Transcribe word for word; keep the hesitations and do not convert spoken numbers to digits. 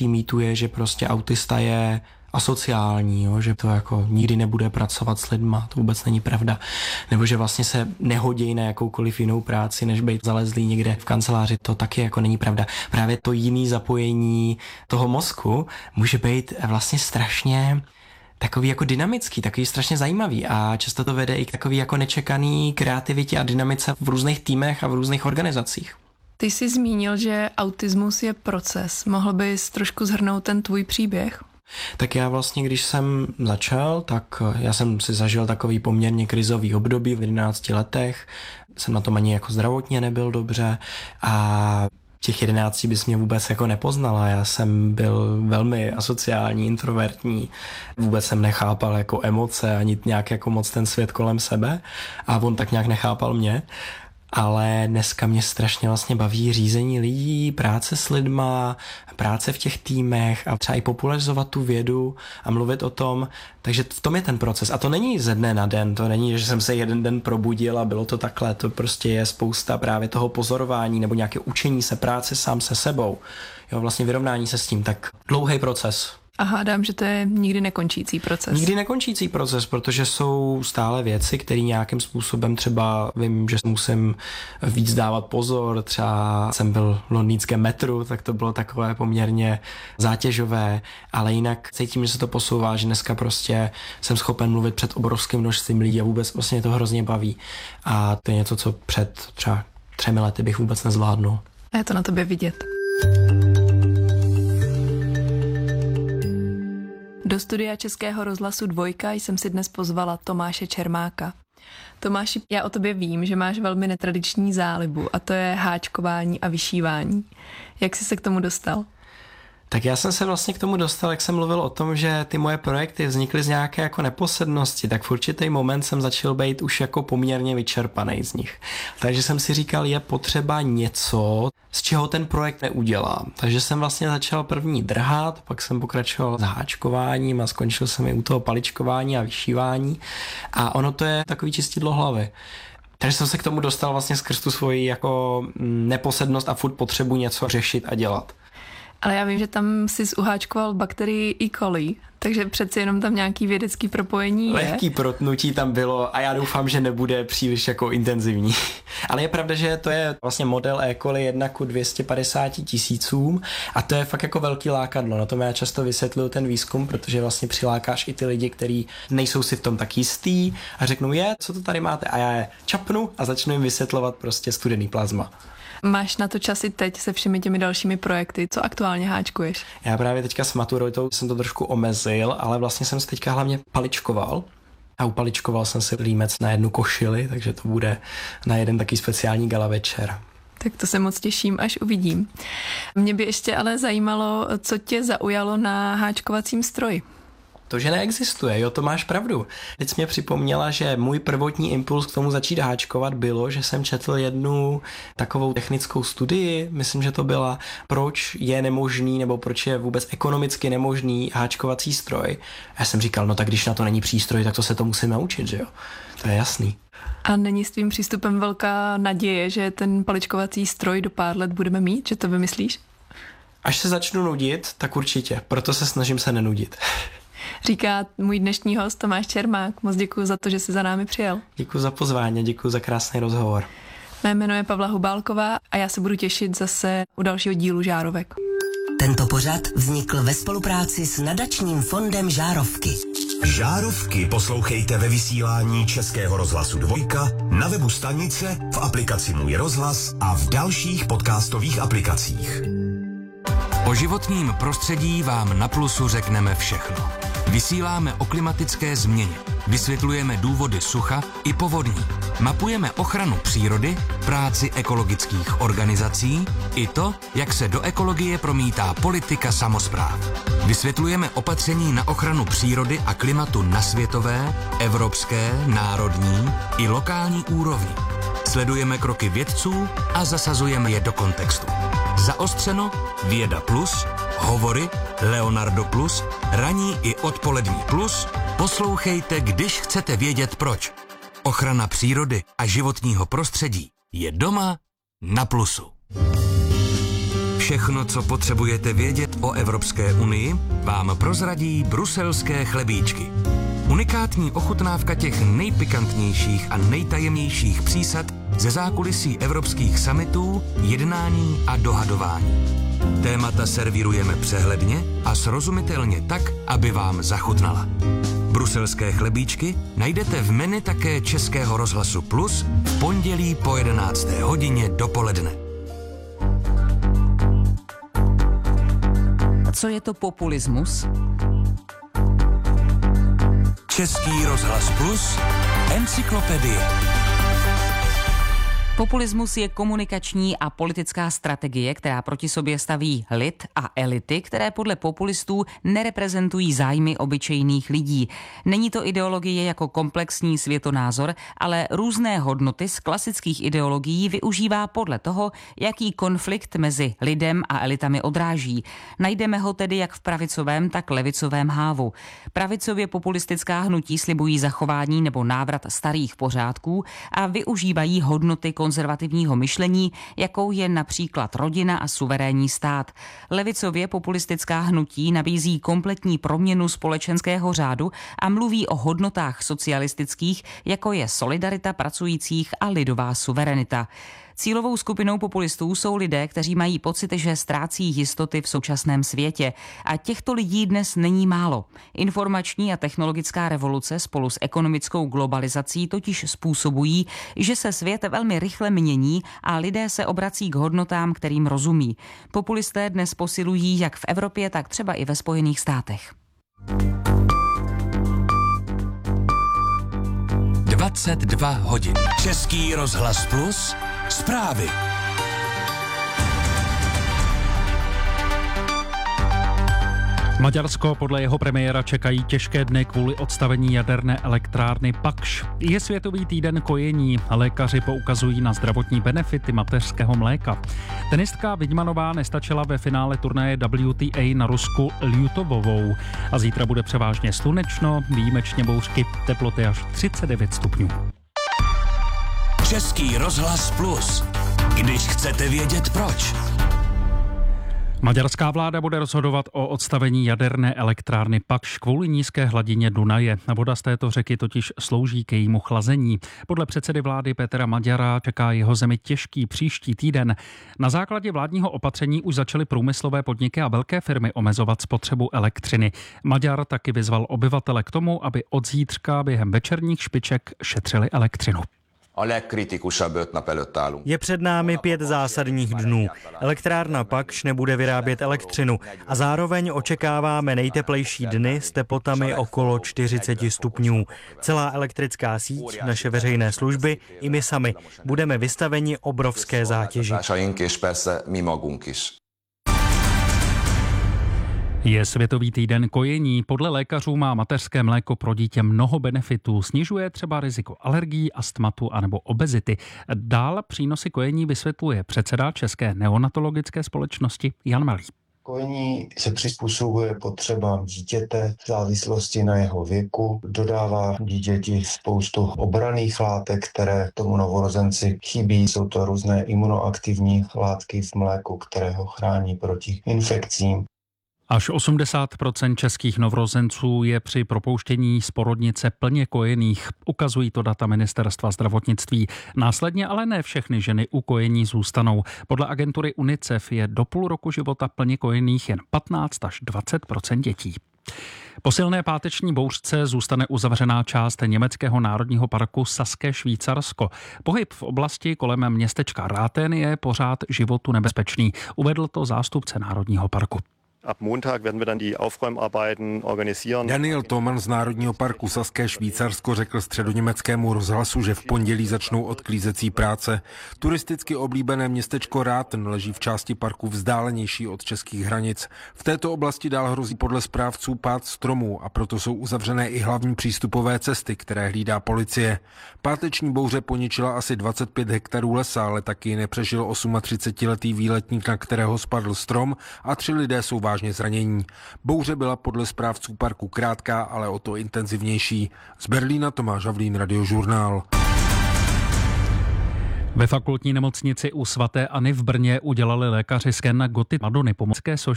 největší mýtu je, že prostě autista je asociální, jo, že to jako nikdy nebude pracovat s lidma, to vůbec není pravda. Nebo že vlastně se nehodí na jakoukoliv jinou práci, než být zalezlý někde v kanceláři, to taky jako není pravda. Právě to jiný zapojení toho mozku může být vlastně strašně takový jako dynamický, takový strašně zajímavý a často to vede i k takový jako nečekaný kreativitě a dynamice v různých týmech a v různých organizacích. Ty jsi zmínil, že autismus je proces. Mohl bys trošku shrnout ten tvůj příběh? Tak já vlastně, když jsem začal, tak já jsem si zažil takový poměrně krizový období v jedenácti letech. Jsem na tom ani jako zdravotně nebyl dobře a těch jedenácti bys mě vůbec jako nepoznala. Já jsem byl velmi asociální, introvertní. Vůbec jsem nechápal jako emoce ani nějak jako moc ten svět kolem sebe a on tak nějak nechápal mě. Ale dneska mě strašně vlastně baví řízení lidí, práce s lidma, práce v těch týmech a třeba i popularizovat tu vědu a mluvit o tom. Takže v tom je ten proces. A to není ze dne na den, to není, že jsem se jeden den probudil a bylo to takhle. To prostě je spousta právě toho pozorování nebo nějaké učení se, práce sám se sebou. Jo, vlastně vyrovnání se s tím, tak dlouhý proces. A hádám, že to je nikdy nekončící proces. Nikdy nekončící proces, protože jsou stále věci, které nějakým způsobem třeba vím, že musím víc dávat pozor, třeba jsem byl v londýnském metru, tak to bylo takové poměrně zátěžové, ale jinak cítím, že se to posouvá, že dneska prostě jsem schopen mluvit před obrovským množstvím lidí a vůbec vlastně mě to hrozně baví. A to je něco, co před třeba třemi lety bych vůbec nezvládnul. A je to na tobě vidět. Do studia Českého rozhlasu Dvojka jsem si dnes pozvala Tomáše Čermáka. Tomáši, já o tobě vím, že máš velmi netradiční zálibu a to je háčkování a vyšívání. Jak jsi se k tomu dostal? Tak já jsem se vlastně k tomu dostal, jak jsem mluvil o tom, že ty moje projekty vznikly z nějaké jako neposednosti, tak v určitý moment jsem začal být už jako poměrně vyčerpaný z nich. Takže jsem si říkal, je potřeba něco, z čeho ten projekt neudělám. Takže jsem vlastně začal první drhat, pak jsem pokračoval s háčkováním a skončil jsem i u toho paličkování a vyšívání. A ono to je takový čistidlo hlavy. Takže jsem se k tomu dostal vlastně skrz tu svoji jako neposednost a furt potřebu něco řešit a dělat. Ale já vím, že tam jsi uháčkoval bakterii E. coli, takže přeci jenom tam nějaký vědecký propojení je. Lehký protnutí tam bylo a já doufám, že nebude příliš jako intenzivní. Ale je pravda, že to je vlastně model E. coli jedna ku dvěma stům padesáti tisícům a to je fakt jako velký lákadlo. Na tom já často vysvětluju ten výzkum, protože vlastně přilákáš i ty lidi, kteří nejsou si v tom tak jistý a řeknou, je, co to tady máte? A já je čapnu a začnu jim vysvětlovat prostě studený plazma. Máš na to čas i teď se všemi těmi dalšími projekty. Co aktuálně háčkuješ? Já právě teďka s maturitou jsem to trošku omezil, ale vlastně jsem se teďka hlavně paličkoval. A upaličkoval jsem si límec na jednu košili, takže to bude na jeden taký speciální gala večer. Tak to se moc těším, až uvidím. Mě by ještě ale zajímalo, co tě zaujalo na háčkovacím stroji. To, že neexistuje, jo, to máš pravdu. Teď jsi mě připomněla, že můj prvotní impuls k tomu začít háčkovat bylo, že jsem četl jednu takovou technickou studii, myslím, že to byla, proč je nemožný, nebo proč je vůbec ekonomicky nemožný háčkovací stroj. A já jsem říkal, no tak když na to není přístroj, tak to se to musím naučit, že jo. To je jasný. A není s tvým přístupem velká naděje, že ten paličkovací stroj do pár let budeme mít, že to vymyslíš? Až se začnu nudit, tak určitě, proto se snažím se nenudit. Říká můj dnešní host Tomáš Čermák. Moc děkuji za to, že jsi za námi přijel. Děkuji za pozvání, děkuji za krásný rozhovor. Mé jméno je Pavla Hubálková a já se budu těšit zase u dalšího dílu Žárovek. Tento pořad vznikl ve spolupráci s nadačním fondem Žárovky. Žárovky poslouchejte ve vysílání Českého rozhlasu Dvojka, na webu stanice, v aplikaci Můj rozhlas a v dalších podcastových aplikacích. O životním prostředí vám na Plusu řekneme všechno. Vysíláme o klimatické změně, vysvětlujeme důvody sucha i povodní, mapujeme ochranu přírody, práci ekologických organizací i to, jak se do ekologie promítá politika samospráv. Vysvětlujeme opatření na ochranu přírody a klimatu na světové, evropské, národní i lokální úrovni. Sledujeme kroky vědců a zasazujeme je do kontextu. Zaostřeno, Věda Plus, Hovory, Leonardo Plus, ranní i odpolední plus. Poslouchejte, když chcete vědět proč. Ochrana přírody a životního prostředí je doma na Plusu. Všechno, co potřebujete vědět o Evropské unii, vám prozradí bruselské chlebíčky. Unikátní ochutnávka těch nejpikantnějších a nejtajemnějších přísad ze zákulisí evropských summitů, jednání a dohadování. Témata servírujeme přehledně a srozumitelně tak, aby vám zachutnala. Bruselské chlebíčky najdete v menu také Českého rozhlasu Plus v pondělí po jedenácté hodině dopoledne. Co je to populismus? Český rozhlas Plus, encyklopedie. Populismus je komunikační a politická strategie, která proti sobě staví lid a elity, které podle populistů nereprezentují zájmy obyčejných lidí. Není to ideologie jako komplexní světonázor, ale různé hodnoty z klasických ideologií využívá podle toho, jaký konflikt mezi lidem a elitami odráží. Najdeme ho tedy jak v pravicovém, tak levicovém hávu. Pravicově populistická hnutí slibují zachování nebo návrat starých pořádků a využívají hodnoty konzervativního myšlení, jakou je například rodina a suverénní stát. Levicově populistická hnutí nabízí kompletní proměnu společenského řádu a mluví o hodnotách socialistických, jako je solidarita pracujících a lidová suverenita. Cílovou skupinou populistů jsou lidé, kteří mají pocit, že ztrácí jistoty v současném světě. A těchto lidí dnes není málo. Informační a technologická revoluce spolu s ekonomickou globalizací totiž způsobují, že se svět velmi rychle mění a lidé se obrací k hodnotám, kterým rozumí. Populisté dnes posilují jak v Evropě, tak třeba i ve Spojených státech. dvacet dva hodin. Český rozhlas Plus. Zprávy. Maďarsko podle jeho premiéra čekají těžké dny kvůli odstavení jaderné elektrárny Pakš. Je Světový týden kojení a lékaři poukazují na zdravotní benefity mateřského mléka. Tenistka Vidmanová nestačila ve finále turnaje W T A na Rusku Ljutovovou a zítra bude převážně slunečno, výjimečně bouřky, teploty až třicet devět stupňů. Český rozhlas Plus. Když chcete vědět proč. Maďarská vláda bude rozhodovat o odstavení jaderné elektrárny Pakš kvůli nízké hladině Dunaje. Voda z této řeky totiž slouží k jejímu chlazení. Podle předsedy vlády Petra Maďara čeká jeho zemi těžký příští týden. Na základě vládního opatření už začaly průmyslové podniky a velké firmy omezovat spotřebu elektřiny. Maďar taky vyzval obyvatele k tomu, aby od zítřka během večerních špiček šetřili elektřinu. Je před námi pět zásadních dnů. Elektrárna Pakš nebude vyrábět elektřinu a zároveň očekáváme nejteplejší dny s teplotami okolo čtyřicet stupňů. Celá elektrická síť, naše veřejné služby i my sami budeme vystaveni obrovské zátěži. Je Světový týden kojení. Podle lékařů má mateřské mléko pro dítě mnoho benefitů. Snižuje třeba riziko alergií, astmatu anebo obezity. Dál přínosy kojení vysvětluje předseda České neonatologické společnosti Jan Malý. Kojení se přizpůsobuje potřebám dítěte v závislosti na jeho věku, dodává dítěti spoustu obranných látek, které tomu novorozenci chybí. Jsou to různé imunoaktivní látky v mléku, které ho chrání proti infekcím. Až osmdesát procent českých novorozenců je při propouštění z porodnice plně kojených. Ukazují to data ministerstva zdravotnictví. Následně ale ne všechny ženy u kojení zůstanou. Podle agentury UNICEF je do půl roku života plně kojených jen patnáct až dvacet procent dětí. Po silné páteční bouřce zůstane uzavřená část německého národního parku Saské Švýcarsko. Pohyb v oblasti kolem městečka Rathen je pořád životu nebezpečný, uvedl to zástupce národního parku. Ab Montag werden wir dann die Aufräumarbeiten organisieren. Daniel Thoman z Národního parku Saské Švýcarsko řekl středoněmeckému rozhlasu, že v pondělí začnou odklízecí práce. Turisticky oblíbené městečko Rathen leží v části parku vzdálenější od českých hranic. V této oblasti dál hrozí podle správců pád stromů a proto jsou uzavřené i hlavní přístupové cesty, které hlídá policie. Páteční bouře poničila asi dvacet pět hektarů lesa, ale taky nepřežil třicetiosmiletý výletník, na kterého spadl strom, a tři lidé jsou vážně zranění. Bouře byla podle správců parku krátká, ale o to intenzivnější. Z Berlína Tomáš Havlín, Radiožurnál. Ve fakultní nemocnici u svaté Anny v Brně udělali lékaři sken na goty Madony Pomorské soše.